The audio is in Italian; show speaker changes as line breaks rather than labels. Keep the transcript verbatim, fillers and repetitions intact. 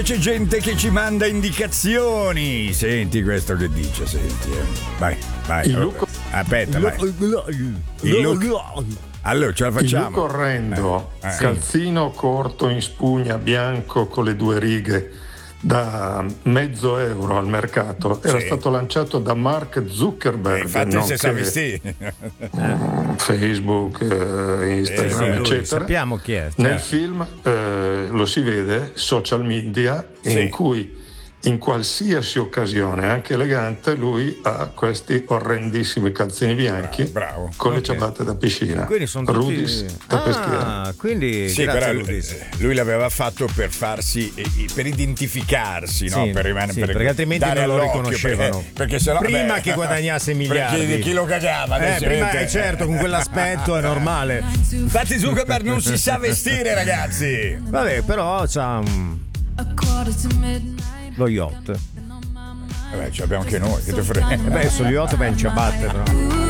C'è gente che ci manda indicazioni. Senti questo che dice, senti. Eh. Vai, vai.
Il look...
Aspetta, vai. Il look... Allora, ce la facciamo.
Il look orrendo,
eh, eh.
calzino corto in spugna bianco con le due righe da mezzo euro al mercato, era
sì.
stato lanciato da Mark Zuckerberg,
eh, infatti se sa vestire
Facebook, eh, Instagram,
eh,
eccetera.
Sappiamo chi è.
Nel film eh, lo si vede, social media,
sì.
in cui in qualsiasi occasione, anche elegante, lui ha questi orrendissimi calzini bianchi
bravo, bravo.
con
Okay.
le ciabatte da piscina.
Quindi sono tutti...
Rudis da
ah,
peschiera.
quindi
sì,
grazie
però
Rudis.
lui l'aveva fatto per farsi, per identificarsi, no?
Sì,
per rimanere,
sì,
per
perché altrimenti
dare
non lo
all'occhio,
riconoscevano.
Perché, perché sennò,
prima
beh,
che guadagnasse miliardi.
Perché chi lo cagava?
Eh, prima,
vedete?
eh, certo, con quell'aspetto è normale.
Infatti Zuckerberg non si sa vestire, ragazzi.
Vabbè, però c'ha um, lo yacht.
Vabbè, ce l'abbiamo anche noi, che te frega.
Eh beh, sullo yacht va in ciabatte, però.